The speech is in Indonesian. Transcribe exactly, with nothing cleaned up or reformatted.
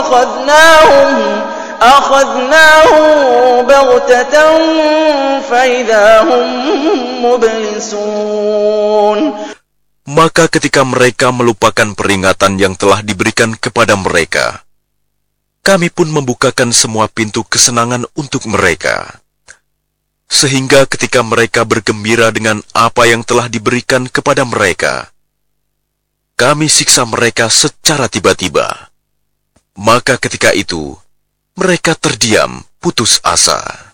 أخذناهم أخذناهم بغتة فإذا هم مبلسون. Maka ketika mereka melupakan peringatan yang telah diberikan kepada mereka, kami pun membukakan semua pintu kesenangan untuk mereka. Sehingga ketika mereka bergembira dengan apa yang telah diberikan kepada mereka, kami siksa mereka secara tiba-tiba. Maka ketika itu, mereka terdiam, putus asa.